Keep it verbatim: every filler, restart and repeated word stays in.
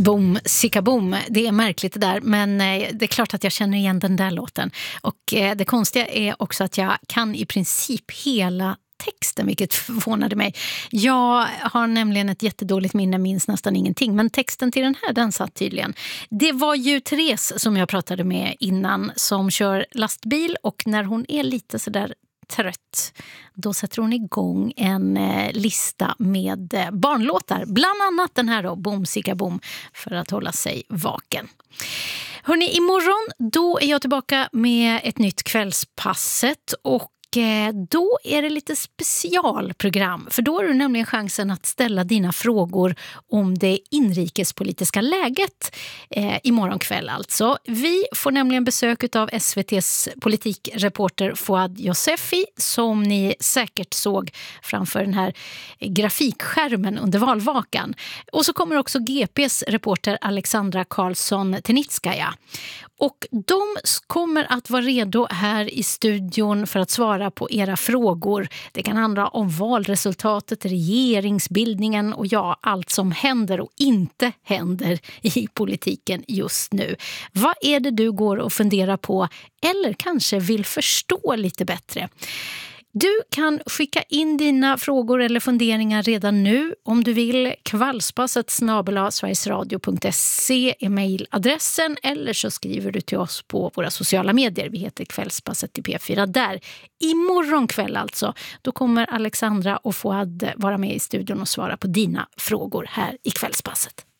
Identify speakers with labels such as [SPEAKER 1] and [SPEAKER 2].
[SPEAKER 1] Boom, sicka boom. Det är märkligt det där, men det är klart att jag känner igen den där låten. Och det konstiga är också att jag kan i princip hela texten, vilket förvånade mig. Jag har nämligen ett jättedåligt minne, minns nästan ingenting. Men texten till den här, den satt tydligen. Det var ju Therese som jag pratade med innan som kör lastbil, och när hon är lite sådär trött, då sätter hon igång en eh, lista med eh, barnlåtar. Bland annat den här då, Boom, sicka boom, för att hålla sig vaken. Hörrni, imorgon då är jag tillbaka med ett nytt Kvällspasset, och då är det lite specialprogram, för då har du nämligen chansen att ställa dina frågor om det inrikespolitiska läget eh, imorgon kväll alltså. Vi får nämligen besök av S V T:s politikreporter Fouad Youssefi, som ni säkert såg framför den här grafikskärmen under valvakan. Och så kommer också G P:s reporter Alexandra Karlsson-Tenitskaja. Och de kommer att vara redo här i studion för att svara på era frågor. Det kan handla om valresultatet, regeringsbildningen och ja, allt som händer och inte händer i politiken just nu. Vad är det du går och funderar på eller kanske vill förstå lite bättre? Du kan skicka in dina frågor eller funderingar redan nu om du vill. Kvällspasset snabel-a sverigesradio punkt se är mejladressen, eller så skriver du till oss på våra sociala medier. Vi heter Kvällspasset i P fyra där. Imorgon kväll alltså, då kommer Alexandra och Fouad vara med i studion och svara på dina frågor här i Kvällspasset.